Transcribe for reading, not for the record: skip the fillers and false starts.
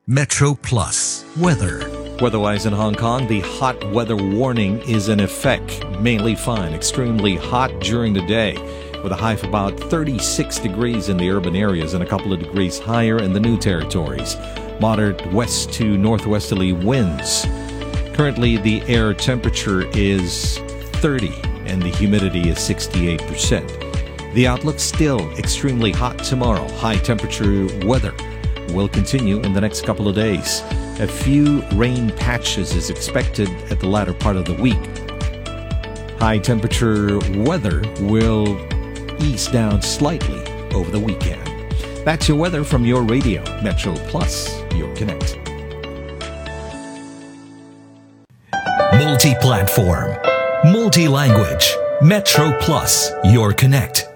Metro Plus weather. Weather-wise in Hong Kong, the hot weather warning is in effect. Mainly fine, extremely hot during the day, with a high of about 36 degrees in the urban areas and a couple of degrees higher in the new territories. Moderate west to northwesterly winds. Currently, the air temperature is 30 and the humidity is 68%. The outlook still extremely hot tomorrow. High temperature weather will continue in the next couple of days. A few rain patches is expected at the latter part of the week. High temperature weather will ease down slightly over the weekend. That's your weather from your radio, Metro Plus, your connect. Multi-platform, multi-language, Metro Plus, your connect.